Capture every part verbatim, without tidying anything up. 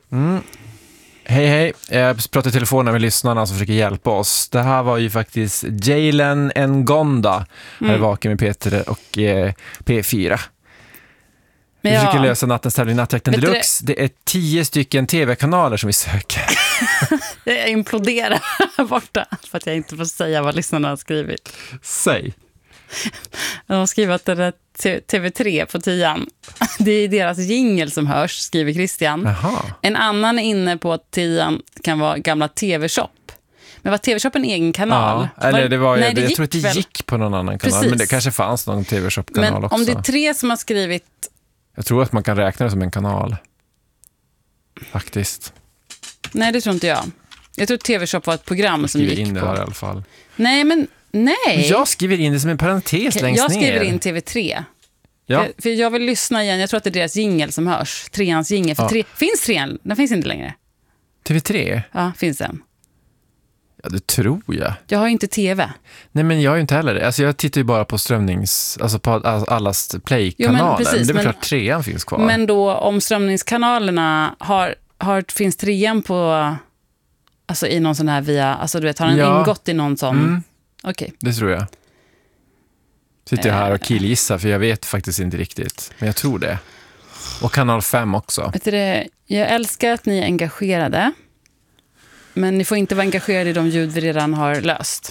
Mm. Hej hej, jag pratar i telefonen med lyssnarna som försöker hjälpa oss. Det här var ju faktiskt Jalen Ngonda, mm. här vaken med Peter och eh, P fyra. Vi ja. försöker lösa nattens tävling Nattjakten Deluxe. Det... det är tio stycken tv-kanaler som vi söker. Jag imploderar borta för att jag inte får säga vad lyssnarna har skrivit. Säg. De har skrivit att det är T V tre på tian. Det är deras jingle som hörs, skriver Christian. Aha. En annan är inne på att tian kan vara gamla T V-shop. Men var T V-shop en egen kanal? Ja, eller det var ju, Nej, det jag gick tror att det väl... gick på någon annan kanal. Precis. Men det kanske fanns någon T V-shop-kanal men också. Om det är tre som har skrivit... Jag tror att man kan räkna det som en kanal. Faktiskt. Nej, det tror inte jag. Jag tror att T V-shop var ett program jag som gick in det på. här i alla fall. Nej, men nej. Jag skriver in det som en parentes okay, längst ner. Jag skriver in T V tre. Ja. För, för jag vill lyssna igen. Jag tror att det är deras jingle som hörs. Treans jingle. För ja. tre, finns trean? Den finns inte längre. T V tre? Ja, finns den. Ja, det tror jag. Jag har ju inte tv. Nej, men jag har ju inte heller det. Alltså, jag tittar ju bara på strömnings... Alltså på allas play-kanaler. Jo, men precis, det är väl men, klart trean finns kvar. Men då, om strömningskanalerna har, har, finns trean på... Alltså i någon sån här via... Alltså du vet, har den ja. ingått i någon sån... Mm. Okej. Okay. Det tror jag. Sitter jag här och killgissar, för jag vet faktiskt inte riktigt. Men jag tror det. Och kanal fem också. Vet du det, jag älskar att ni är engagerade. Men ni får inte vara engagerade i de ljud vi redan har löst.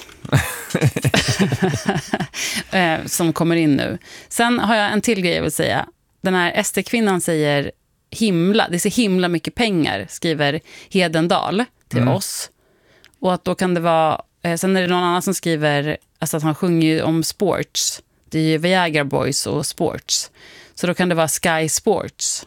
Som kommer in nu. Sen har jag en till grej jag vill säga. Den här S D-kvinnan säger himla. Det är så himla mycket pengar, skriver Hedendal till mm. oss. Och att då kan det vara... Sen är det någon annan som skriver alltså att han sjunger om sports. Det är ju Viagra Boys och sports. Så då kan det vara Sky Sports.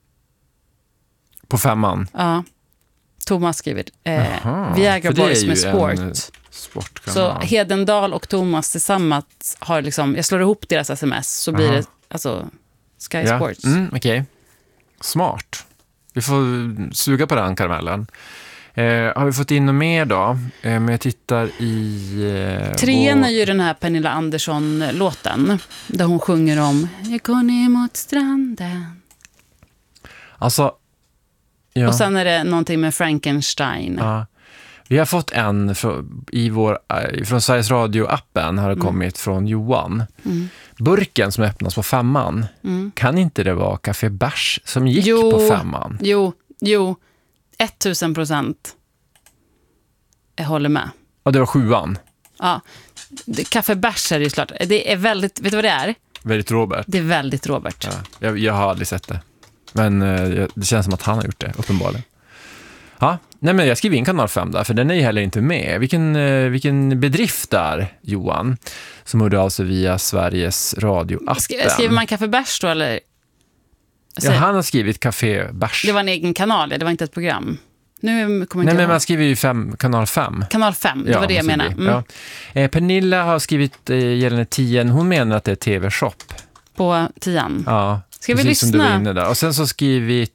På femman? Ja. Thomas skriver eh, Viagra Boys med sport. Så Hedendal och Thomas tillsammans har liksom, jag slår ihop deras sms så blir Aha. det alltså Sky ja. Sports. Mm, okej. Okay. Smart. Vi får suga på den karamellen. Eh, har vi fått in något mer då? Eh, men jag tittar i... Eh, Trean är ju den här Pernilla Andersson-låten. Där hon sjunger om jag går ner mot stranden. Alltså... Ja. Och sen är det någonting med Frankenstein. Ja. Vi har fått en från, i vår, från Sveriges Radio-appen har det mm. kommit från Johan. Mm. Burken som öppnas på femman. Mm. Kan inte det vara Café Bärs som gick jo, på femman? Jo, jo. Tusen procent. Jag håller med. Och det var sjuan? Ja. Café Bärs är det ju klart. Det är väldigt, vet du vad det är? Väldigt Robert. Det är väldigt Robert. Ja. Jag, jag har aldrig sett det. Men eh, det känns som att han har gjort det, uppenbarligen. Ja, nej men jag skriver in kanal fem där, för den är ju heller inte med. Vilken, eh, vilken bedrift där, Johan, som hörde av sig via Sveriges Radio-appen. Skriver man Café Bärs då, eller? Ja, han har skrivit Café Bärs. Det var en egen kanal, det var inte ett program. Nu kommer nej, inte men man skriver ju fem, kanal fem. Kanal fem, det ja, var det jag menade. Mm. Ja. Eh, Pernilla har skrivit eh, gällande tien, hon menar att det är T V-shop. På tian? Ja. Ska vi precis lyssna? Som du var inne där. Och sen så skrivit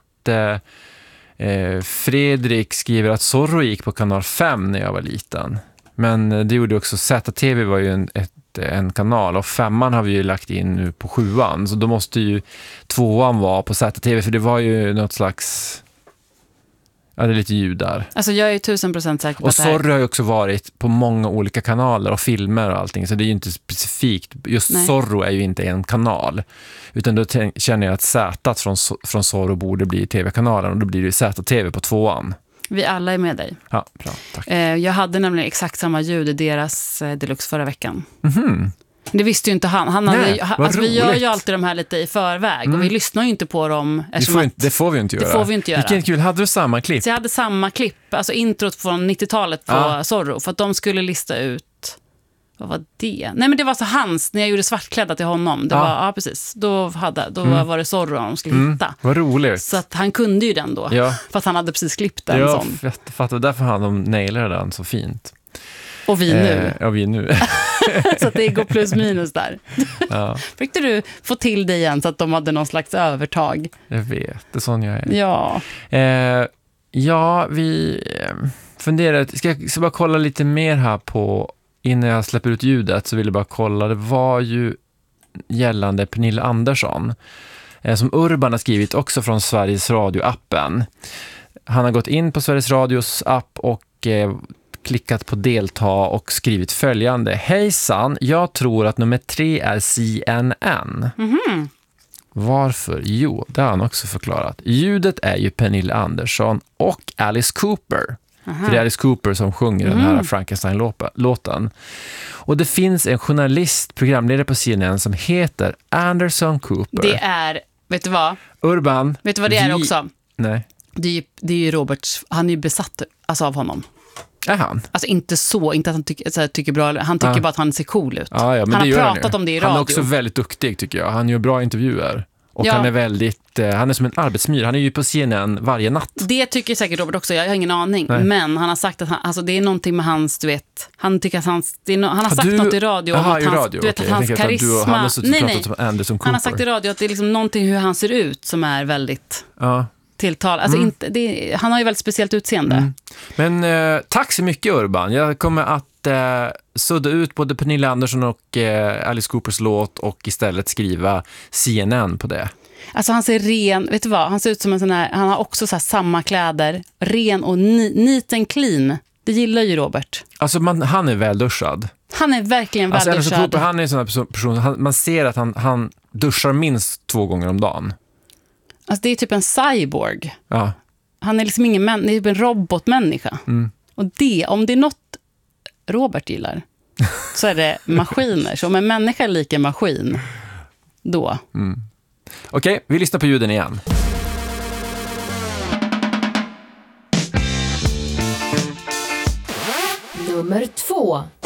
eh, eh, Fredrik skriver att Zorro gick på kanal fem när jag var liten. Men eh, det gjorde också Z T V var ju en, ett, en kanal och femman har vi ju lagt in nu på sjuan. Så då måste ju tvåan vara på Z T V för det var ju något slags... Ja, det är lite ljud där. Alltså jag är ju tusen procent säker på och att det här... Zorro har ju också varit på många olika kanaler och filmer och allting. Så det är ju inte specifikt. Just Nej. Zorro är ju inte en kanal. Utan då t- känner jag att Z från, från Zorro borde bli tv-kanalen. Och då blir det Z T V på tvåan. Vi alla är med dig. Ja, bra. Tack. Eh, jag hade nämligen exakt samma ljud i deras eh, Deluxe förra veckan. Mhm. Det visste ju inte han. han hade, Nej, alltså, vi gör ju alltid de här lite i förväg. Mm. Och vi lyssnar ju inte på dem. Det får, inte, det får vi inte göra. Det får vi inte göra. Vilken kul. Hade du samma klipp? Så jag hade samma klipp. Alltså introt från nittiotalet på ja. Zorro. För att de skulle lista ut... Vad var det? Nej, men det var så hans. När jag gjorde svartklädda till honom. Det ja. var, ja, precis. Då, hade, då mm. var det Zorro de skulle mm. hitta. Vad roligt. Så att han kunde ju den då. Ja. För att han hade precis klippt den. Ja, sån. jag fattar. Därför hade de nailat den så fint. Och vi nu. Eh, och vi nu. Så att det går plus minus där. Ja. Fick du få till det igen så att de hade någon slags övertag? Jag vet, det är sån jag är. Ja. Eh, ja, vi funderar. Ska jag ska bara kolla lite mer här på, innan jag släpper ut ljudet så vill jag bara kolla. Det var ju gällande Pernilla Andersson eh, som Urban har skrivit också från Sveriges Radio-appen. Han har gått in på Sveriges Radios app och eh, klickat på delta och skrivit följande. Hejsan, jag tror att nummer tre är C N N. Mhm. Varför? Jo, det har han också förklarat. Ljudet är ju Pernilla Andersson och Alice Cooper. Aha. För det är Alice Cooper som sjunger Mm. den här Frankenstein-låten. Och det finns en journalist, programledare på C N N som heter Anderson Cooper. Det är, vet du vad? Urban. Vet du vad det är vi... också? Nej. Det är ju, det är ju Roberts, han är ju besatt alltså, av honom. Är han? Alltså inte så, inte att han tycker, så här, tycker bra, han tycker Ah. bara att han ser cool ut. Ja, ja, men han det har gör pratat han om det i Han radio. är också väldigt duktig tycker jag. Han gör bra intervjuer. Och Ja. han är väldigt, eh, han är som en arbetsmyr. Han är ju på C N N varje natt. Det tycker säkert Robert också, jag har ingen aning. Nej. Men han har sagt att han, alltså det är någonting med hans, du vet, han tycker att hans, det är no, han har Har sagt du- något i radio om Aha, att i hans, radio, du vet, okej. att Jag hans tänker att du och karisma. han har suttit och nej, pratat nej. om Anderson Cooper. Han har sagt i radio att det är liksom någonting hur han ser ut som är väldigt Ja. tilltal. Alltså Mm. inte, det, han har ju väldigt speciellt utseende. Mm. Men eh, tack så mycket Urban. Jag kommer att eh, sudda ut både Pernilla Andersson och eh, Alice Coopers låt och istället skriva C N N på det. Alltså han ser ren, vet du vad? Han ser ut som en sån här, han har också så här samma kläder, ren och ni, neat and clean. Det gillar ju Robert. Alltså man, han är välduschad. Han är verkligen Alltså välduschad. Anderson Cooper, han är en sån här person, person han, man ser att han, han duschar minst två gånger om dagen. Alltså det är typ en cyborg. Ja. Han är liksom ingen män, det är typ en robotmänniska. Mm. Och det, om det är något Robert gillar, så är det maskiner. Så om en människa är lika en maskin, då. Mm. Okej, vi lyssnar på ljuden igen. Nummer två.